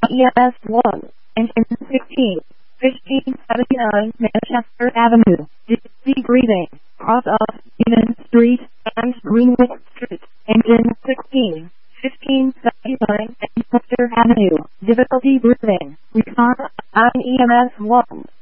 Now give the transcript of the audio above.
EMS 1, engine 16, 1579 Manchester Avenue, deep breathing, cross off Union Street and Greenwich Street, engine 16, 1579 Manchester Avenue, difficulty breathing, respond on EMS 1.